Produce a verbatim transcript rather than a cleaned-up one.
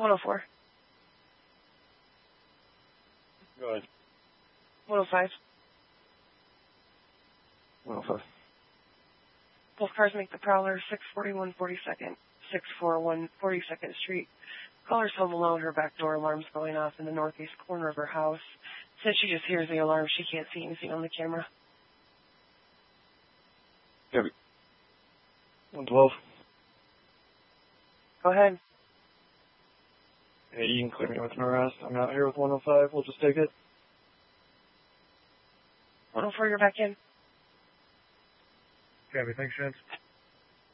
one oh four. Go ahead. one oh five. one oh five. Both cars make the Prowler, six forty-one forty-second, six forty-one forty-second Street. Caller's home alone. Her back door alarm's going off in the northeast corner of her house. Says she just hears the alarm. She can't see anything on the camera. Copy. one twelve. Go ahead. Hey, you can clear me with an arrest. I'm out here with one oh five. We'll just take it. one oh four, you're back in. Copy. Thanks, Chance.